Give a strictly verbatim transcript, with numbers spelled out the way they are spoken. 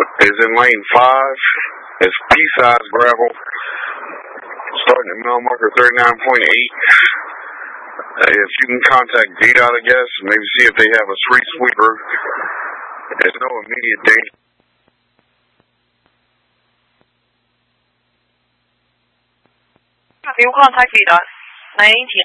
is in lane five. It's pea-sized gravel, starting at mile marker thirty-nine point eight. Uh, if you can contact D DOT, I guess, maybe see if they have a street sweeper. There's no immediate danger. You contact D DOT. nine one eight